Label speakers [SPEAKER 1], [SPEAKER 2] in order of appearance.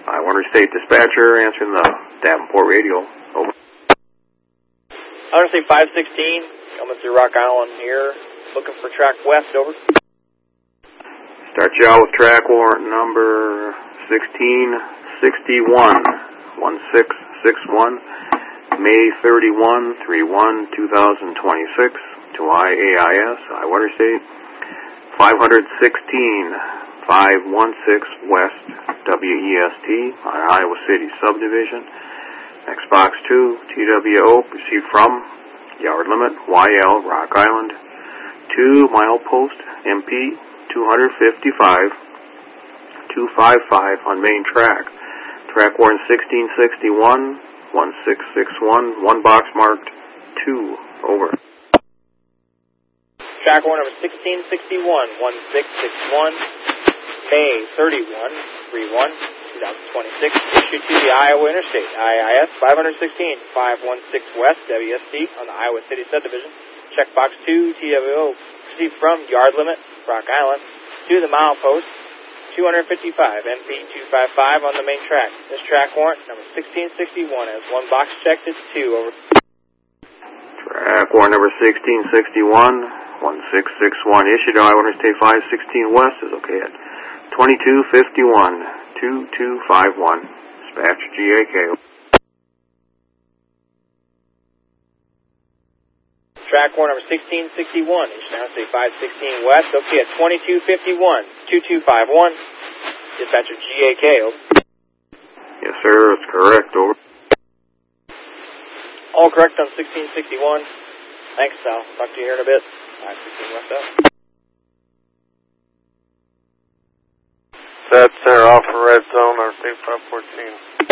[SPEAKER 1] I-1 State Dispatcher answering the Davenport radio. Over.
[SPEAKER 2] I State 516, coming through Rock Island here, looking for track west, over.
[SPEAKER 1] Start you out with track warrant number 1661, 1661, May 31, 3/1/2026 to IAIS, I-1 State 516, 516 West, WEST, Iowa City Subdivision. Next box 2, TWO, received from Yard Limit, YL, Rock Island, 2 milepost, MP 255, 255 on main track. Track warrant 1661, 1661, 1 box marked 2, over.
[SPEAKER 2] Track warrant number 1661, 1661, May 31, 3/1/2026, issued to the Iowa Interstate, IIS 516, 516 West, WST, on the Iowa City Subdivision. Checkbox 2, TWO, received from Yard Limit, Rock Island, to the milepost, 255, MP 255 on the main track. This track warrant number 1661 has 1 box checked, it's 2, over.
[SPEAKER 1] Track warrant number 1661, 1661, issued to Iowa Interstate 516 West, is okay at 2251, 2251, dispatch GAK.
[SPEAKER 2] Track warrant number 1661, issued to State 516 West, okay at 2251, 2251, dispatcher GAK, over.
[SPEAKER 1] Yes, sir, that's correct, over.
[SPEAKER 2] All correct on 1661. Thanks, Sal. Talk to you here in a bit. 516 West out.
[SPEAKER 3] That's Sarah off for Red Zone, our State 514.